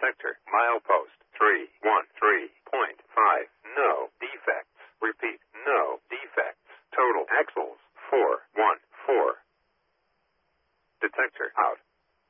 Detector. Milepost 313.5. No defects. Repeat. No defects. Total axles 414. Detector out.